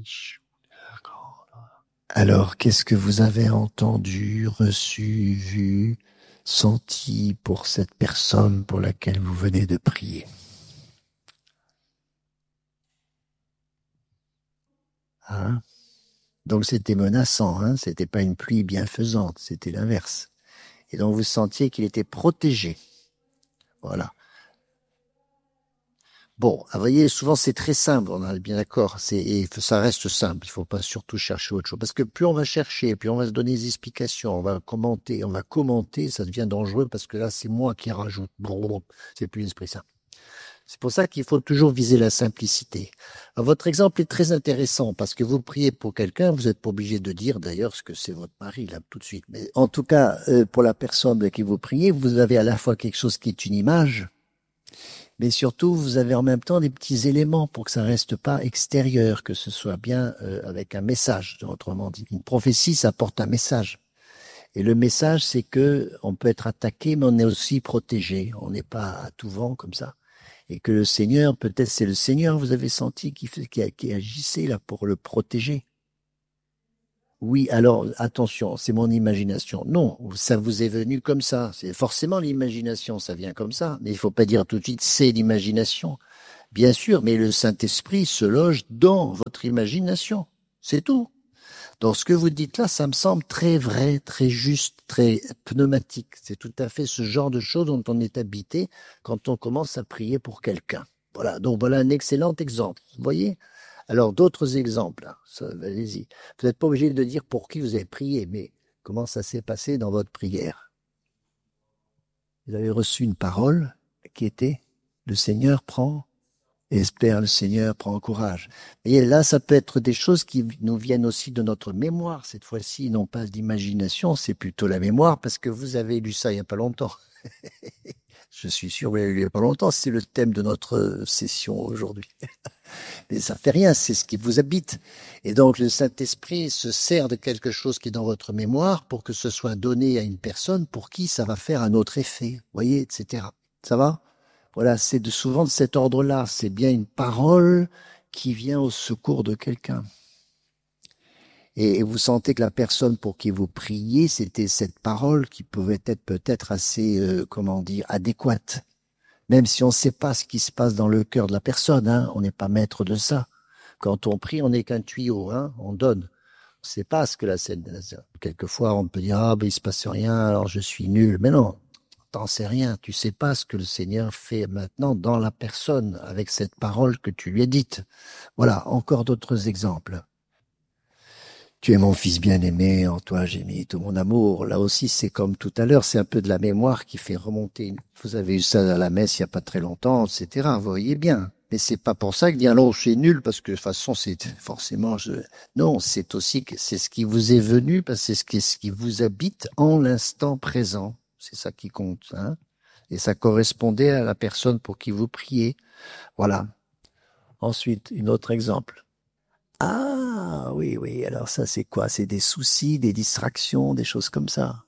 Alors, qu'est-ce que vous avez entendu, reçu, vu, senti pour cette personne pour laquelle vous venez de prier? Hein? Donc c'était menaçant, hein? C'était pas une pluie bienfaisante, c'était l'inverse. Et donc vous sentiez qu'il était protégé. Voilà. Bon, vous voyez, souvent c'est très simple, on est bien d'accord, et ça reste simple, il faut pas surtout chercher autre chose. Parce que plus on va chercher, plus on va se donner des explications, on va commenter, ça devient dangereux parce que là c'est moi qui rajoute. C'est plus l'esprit saint. C'est pour ça qu'il faut toujours viser la simplicité. Alors, votre exemple est très intéressant parce que vous priez pour quelqu'un, vous n'êtes pas obligé de dire d'ailleurs ce que c'est votre mari là tout de suite. Mais en tout cas, pour la personne de qui vous priez, vous avez à la fois quelque chose qui est une image, mais surtout vous avez en même temps des petits éléments pour que ça reste pas extérieur, que ce soit bien avec un message. Autrement dit, une prophétie, ça porte un message. Et le message, c'est que on peut être attaqué, mais on est aussi protégé. On n'est pas à tout vent comme ça. Et que le Seigneur, peut-être c'est le Seigneur, vous avez senti, qui agissait là pour le protéger. Oui, alors attention, c'est mon imagination. Non, ça vous est venu comme ça. C'est forcément l'imagination, ça vient comme ça. Mais il faut pas dire tout de suite c'est l'imagination. Bien sûr, mais le Saint-Esprit se loge dans votre imagination. C'est tout. Donc ce que vous dites là, ça me semble très vrai, très juste, très pneumatique. C'est tout à fait ce genre de choses dont on est habité quand on commence à prier pour quelqu'un. Voilà, donc voilà un excellent exemple. Vous voyez? Alors d'autres exemples, allez-y. Vous n'êtes pas obligé de dire pour qui vous avez prié, mais comment ça s'est passé dans votre prière? Vous avez reçu une parole qui était le Seigneur prend. Espère le Seigneur, prends courage. Et là, ça peut être des choses qui nous viennent aussi de notre mémoire. Cette fois-ci, non pas d'imagination, c'est plutôt la mémoire, parce que vous avez lu ça il n'y a pas longtemps. Je suis sûr que vous l'avez lu il n'y a pas longtemps. C'est le thème de notre session aujourd'hui. Mais ça fait rien, c'est ce qui vous habite. Et donc, le Saint-Esprit se sert de quelque chose qui est dans votre mémoire pour que ce soit donné à une personne pour qui ça va faire un autre effet. Vous voyez, etc. Ça va? Voilà, c'est souvent de cet ordre-là. C'est bien une parole qui vient au secours de quelqu'un. Et vous sentez que la personne pour qui vous priez, c'était cette parole qui pouvait être peut-être assez, comment dire, adéquate. Même si on ne sait pas ce qui se passe dans le cœur de la personne, hein, on n'est pas maître de ça. Quand on prie, on n'est qu'un tuyau, hein, on donne. On ne sait pas ce que la scène. Quelquefois, on peut dire ah ben il se passe rien, alors je suis nul. Mais non, t'en sais rien. Tu sais pas ce que le Seigneur fait maintenant dans la personne avec cette parole que tu lui as dite. Voilà, encore d'autres exemples. Tu es mon fils bien-aimé, en toi j'ai mis tout mon amour. Là aussi, c'est comme tout à l'heure, c'est un peu de la mémoire qui fait remonter. Vous avez eu ça à la messe il y a pas très longtemps, etc. Vous voyez bien. Mais c'est pas pour ça que dire non, je suis nul parce que de toute façon c'est forcément non, c'est aussi que c'est ce qui vous est venu parce que c'est ce qui vous habite en l'instant présent. C'est ça qui compte, hein. Et ça correspondait à la personne pour qui vous priez. Voilà. Ensuite, un autre exemple. Ah, oui, oui. Alors ça, c'est quoi? C'est des soucis, des distractions, des choses comme ça.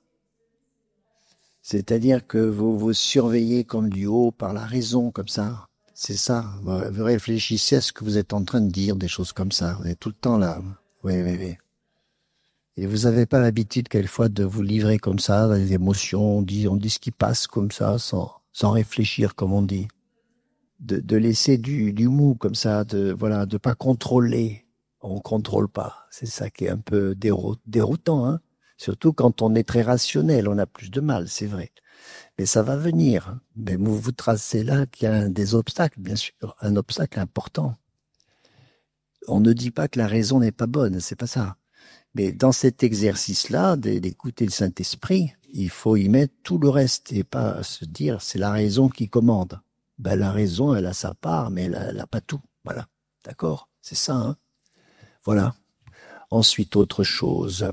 C'est-à-dire que vous vous surveillez comme du haut par la raison, comme ça. C'est ça. Vous réfléchissez à ce que vous êtes en train de dire, des choses comme ça. Vous êtes tout le temps là. Oui, oui, oui. Et vous n'avez pas l'habitude, quelquefois, de vous livrer comme ça, dans les émotions. On dit ce qui passe comme ça, sans réfléchir, comme on dit. De laisser du mou, comme ça, voilà, de pas contrôler. On contrôle pas. C'est ça qui est un peu déroutant, hein. Surtout quand on est très rationnel, on a plus de mal, c'est vrai. Mais ça va venir. Mais vous tracez là qu'il y a des obstacles, bien sûr, un obstacle important. On ne dit pas que la raison n'est pas bonne, c'est pas ça. Mais dans cet exercice-là, d'écouter le Saint-Esprit, il faut y mettre tout le reste et pas se dire c'est la raison qui commande. Ben, la raison, elle a sa part, mais elle a pas tout. Voilà. D'accord? C'est ça, hein? Voilà. Ensuite, autre chose.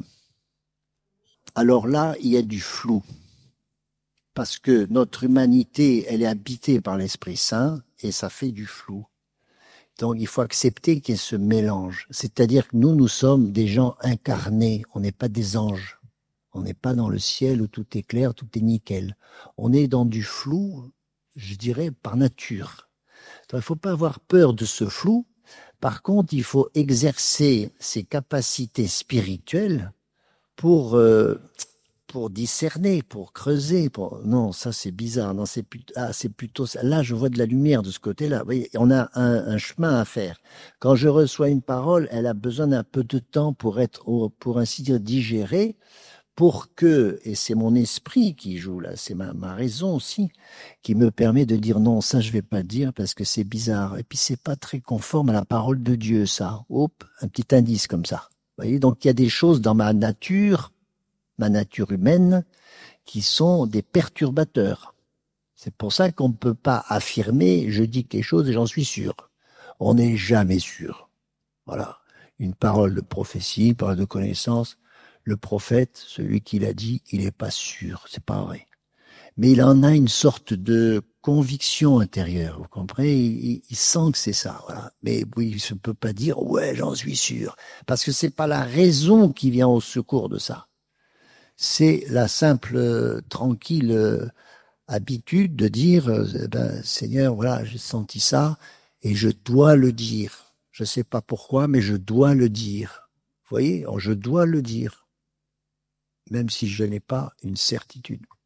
Alors là, il y a du flou. Parce que notre humanité, elle est habitée par l'Esprit Saint et ça fait du flou. Donc, il faut accepter qu'il y ait ce mélange. C'est-à-dire que nous sommes des gens incarnés. On n'est pas des anges. On n'est pas dans le ciel où tout est clair, tout est nickel. On est dans du flou, je dirais, par nature. Donc, il ne faut pas avoir peur de ce flou, Par contre, il faut exercer ses capacités spirituelles pour discerner, pour creuser. Non, ça c'est bizarre. Non, c'est plutôt ça. Là, je vois de la lumière de ce côté-là. Vous voyez, on a un chemin à faire. Quand je reçois une parole, elle a besoin d'un peu de temps pour être, pour ainsi dire, digérée, pour que, et c'est mon esprit qui joue là, c'est ma raison aussi, qui me permet de dire non, ça je vais pas le dire parce que c'est bizarre. Et puis c'est pas très conforme à la parole de Dieu, ça. Hop, un petit indice comme ça. Vous voyez, donc il y a des choses dans ma nature humaine, qui sont des perturbateurs. C'est pour ça qu'on ne peut pas affirmer, je dis quelque chose et j'en suis sûr. On n'est jamais sûr. Voilà. Une parole de prophétie, une parole de connaissance, le prophète, celui qui l'a dit, il n'est pas sûr, c'est pas vrai. Mais il en a une sorte de conviction intérieure, vous comprenez? Il sent que c'est ça, voilà. Mais oui, il ne peut pas dire, ouais, j'en suis sûr. Parce que c'est pas la raison qui vient au secours de ça. C'est la simple, tranquille habitude de dire, ben, Seigneur, voilà, j'ai senti ça et je dois le dire. Je ne sais pas pourquoi, mais je dois le dire. Vous voyez, je dois le dire, même si je n'ai pas une certitude.